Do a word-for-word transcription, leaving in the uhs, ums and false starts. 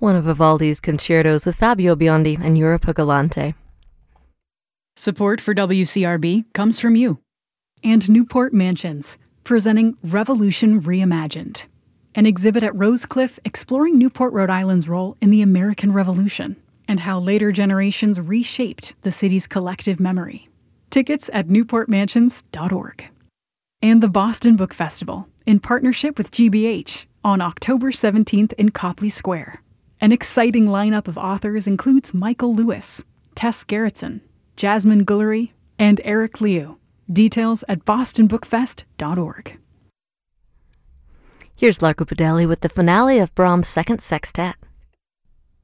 one of Vivaldi's concertos with Fabio Biondi and Europa Galante. Support for W C R B comes from you. And Newport Mansions, presenting Revolution Reimagined, an exhibit at Rosecliff exploring Newport, Rhode Island's role in the American Revolution and how later generations reshaped the city's collective memory. Tickets at newport mansions dot org. And the Boston Book Festival, in partnership with G B H, on October seventeenth in Copley Square. An exciting lineup of authors includes Michael Lewis, Tess Gerritsen, Jasmine Guillory, and Eric Liu. Details at boston book fest dot org. Here's Largo Pudelli with the finale of Brahms' Second Sextet.